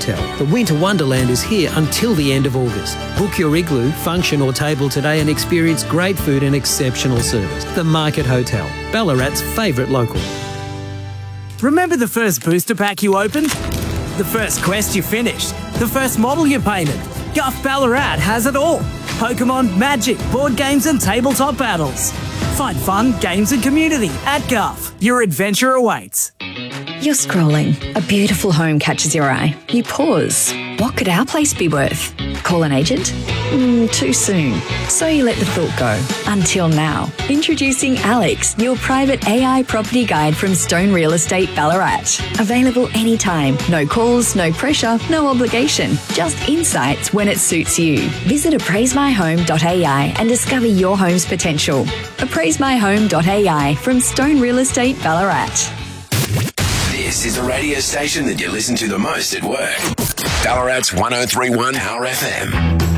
Hotel. The Winter Wonderland is here until the end of August. Book your igloo, function or table today and experience great food and exceptional service. The Market Hotel, Ballarat's favourite local. Remember the first booster pack you opened? The first quest you finished? The first model you painted? Guff Ballarat has it all. Pokemon, Magic, board games and tabletop battles. Find fun, games and community at Guff. Your adventure awaits. You're scrolling. A beautiful home catches your eye. You pause. What could our place be worth? Call an agent? Too soon. So you let the thought go. Until now. Introducing Alex, your private AI property guide from Stone Real Estate Ballarat. Available anytime. No calls, no pressure, no obligation. Just insights when it suits you. Visit appraisemyhome.ai and discover your home's potential. Appraisemyhome.ai from Stone Real Estate Ballarat. This is the radio station that you listen to the most at work. Ballarat's 103.1 Power FM.